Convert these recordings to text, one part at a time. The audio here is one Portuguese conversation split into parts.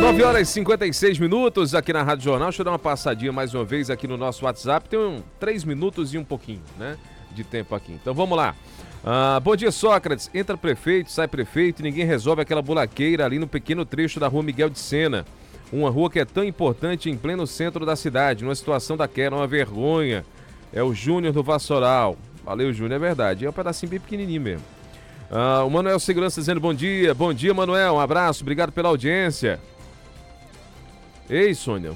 9h56 aqui na Rádio Jornal. Deixa eu dar uma passadinha mais uma vez aqui no nosso WhatsApp. Tem 3 minutos e um pouquinho, né, de tempo aqui. Então vamos lá. Bom dia, Sócrates. Entra prefeito, sai prefeito e ninguém resolve aquela buraqueira ali no pequeno trecho da rua Miguel de Sena. Uma rua que é tão importante em pleno centro da cidade. Numa situação daquela, uma vergonha. É o Júnior do Vassoural. Valeu, Júnior, é verdade. É um pedacinho bem pequenininho mesmo. O Manuel Segurança dizendo bom dia. Bom dia, Manuel. Um abraço. Obrigado pela audiência. Ei, Sônia,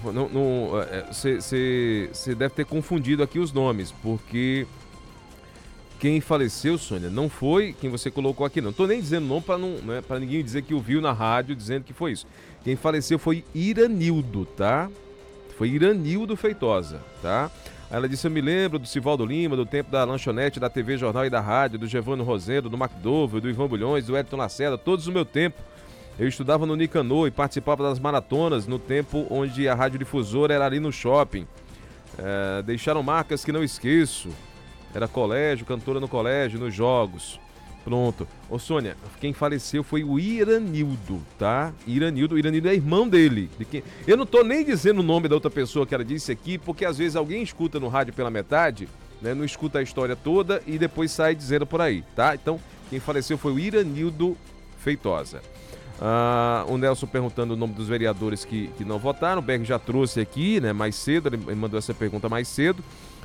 você deve ter confundido aqui os nomes, porque quem faleceu, Sônia, não foi quem você colocou aqui, não. Tô nem dizendo nome para ninguém dizer que ouviu na rádio dizendo que foi isso. Quem faleceu foi Iranildo, tá? Foi Iranildo Feitosa, tá? Ela disse, eu me lembro do Sivaldo Lima, do tempo da lanchonete, da TV Jornal e da rádio, do Giovanni Rosendo, do McDowell, do Ivan Bulhões, do Elton Lacerda, todos o meu tempo. Eu estudava no Nicanor e participava das maratonas no tempo onde a radiodifusora era ali no shopping. Deixaram marcas que não esqueço. Era colégio, cantora no colégio, nos jogos. Pronto. Ô Sônia, quem faleceu foi o Iranildo, tá? Iranildo é irmão dele. Eu não tô nem dizendo o nome da outra pessoa que ela disse aqui, porque às vezes alguém escuta no rádio pela metade, né? Não escuta a história toda e depois sai dizendo por aí, tá? Então, quem faleceu foi o Iranildo Feitosa. O Nelson perguntando o nome dos vereadores que não votaram. O Berg já trouxe aqui, né, mais cedo, ele mandou essa pergunta mais cedo.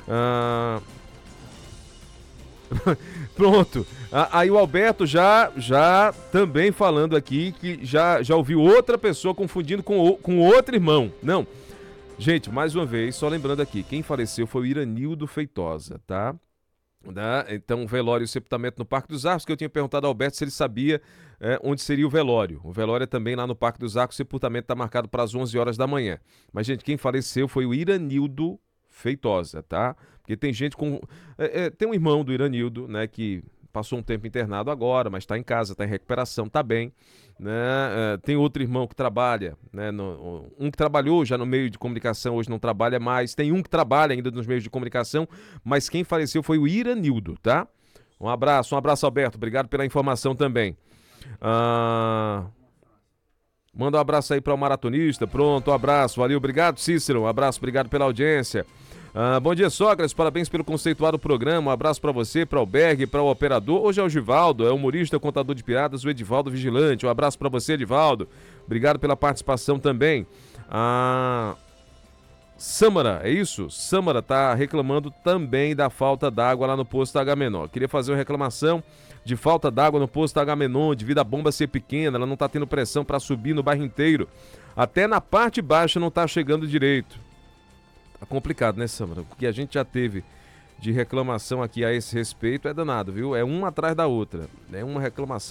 Pronto. Aí o Alberto já também falando aqui que já ouviu outra pessoa confundindo com outro irmão. Não. Gente, mais uma vez, só lembrando aqui, quem faleceu foi o Iranildo Feitosa, tá? Então, velório e sepultamento no Parque dos Arcos, que eu tinha perguntado ao Alberto se ele sabia onde seria o velório. O velório é também lá no Parque dos Arcos, o sepultamento está marcado para as 11 horas da manhã. Mas, gente, quem faleceu foi o Iranildo Feitosa, tá? Porque tem gente com... tem um irmão do Iranildo, né, que passou um tempo internado agora, mas está em casa, está em recuperação, está bem. Né? Tem outro irmão que trabalha, né? Um que trabalhou já no meio de comunicação, hoje não trabalha mais. Tem um que trabalha ainda nos meios de comunicação, mas quem faleceu foi o Iranildo, tá? Um abraço, Alberto. Obrigado pela informação também. Manda um abraço aí para o maratonista. Pronto, um abraço. Valeu, obrigado, Cícero. Um abraço, obrigado pela audiência. Bom dia, Sócrates, parabéns pelo conceituado programa, um abraço para você, para o Berg, para o operador, hoje é o Givaldo, é humorista, contador de piadas, o Edivaldo Vigilante, um abraço para você, Edivaldo, obrigado pela participação também. Sâmara, é isso? Sâmara tá reclamando também da falta d'água lá no posto Agamenon, queria fazer uma reclamação de falta d'água no posto Agamenon, devido a bomba ser pequena, ela não tá tendo pressão para subir no bairro inteiro, até na parte baixa não tá chegando direito. Tá complicado, né, Sâmara? O que a gente já teve de reclamação aqui a esse respeito é danado, viu? É uma atrás da outra. É uma reclamação